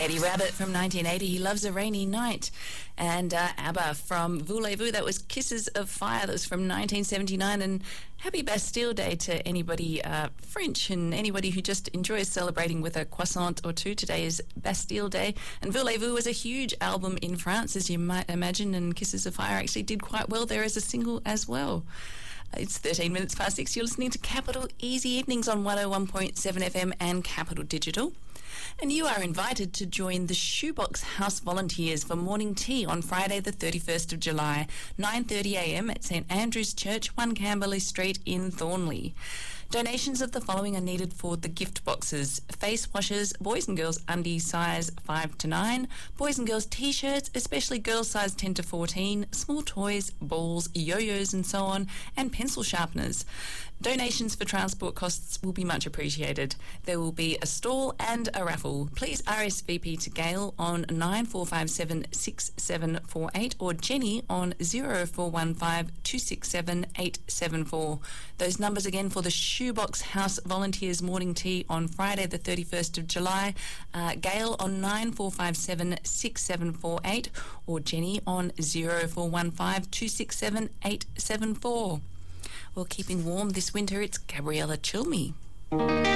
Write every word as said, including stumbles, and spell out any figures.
Eddie Rabbitt from nineteen eighty, He Loves a Rainy Night. And uh, ABBA from Voulez-Vous, that was Kisses of Fire, that was from nineteen seventy-nine. And happy Bastille Day to anybody uh, French and anybody who just enjoys celebrating with a croissant or two. Today is Bastille Day. And Voulez-Vous was a huge album in France, as you might imagine, and Kisses of Fire actually did quite well there as a single as well. It's thirteen minutes past six. You're listening to Capital Easy Evenings on one oh one point seven F M and Capital Digital. And you are invited to join the Shoebox House Volunteers for morning tea on Friday the thirty-first of July, nine thirty a m at St Andrew's Church, one Camberley Street in Thornley. Donations of the following are needed for the gift boxes: face washers, boys and girls undies size five to nine, boys and girls t-shirts, especially girls size ten to fourteen, small toys, balls, yo-yos and so on, and pencil sharpeners. Donations for transport costs will be much appreciated. There will be a stall and a raffle. Please R S V P to Gail on nine four five seven six seven four eight or Jenny on zero four one five two six seven eight seven four. Those numbers again for the Shoebox House Volunteers Morning Tea on Friday the thirty-first of July. Uh, Gail on nine four five seven six seven four eight or Jenny on zero four one five two six seven eight seven four. Well, keeping warm this winter, it's Gabriella Chilme.